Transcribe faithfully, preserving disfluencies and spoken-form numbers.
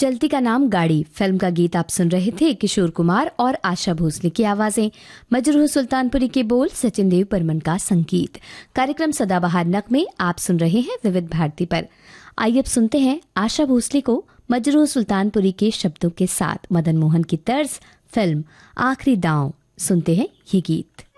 चलती का नाम गाड़ी फिल्म का गीत आप सुन रहे थे। किशोर कुमार और आशा भोसले की आवाजें, मजरूह सुल्तानपुरी के बोल, सचिन देव बर्मन का संगीत। कार्यक्रम सदाबहार नगमे आप सुन रहे हैं विविध भारती पर। आइए अब सुनते हैं आशा भोसले को मजरूह सुल्तानपुरी के शब्दों के साथ मदन मोहन की तर्ज फिल्म आखिरी दांव सुनते हैं ये गीत।